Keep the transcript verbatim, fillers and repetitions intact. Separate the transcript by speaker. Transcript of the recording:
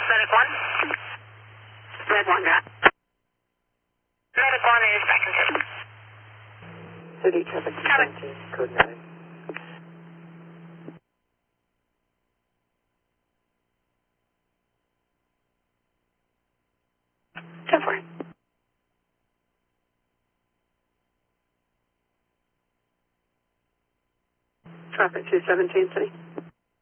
Speaker 1: Medic one.
Speaker 2: Red one, got.
Speaker 1: Medic one is back in system.
Speaker 2: City traffic seventeen, code nine. ten four. Traffic two seventeen, City.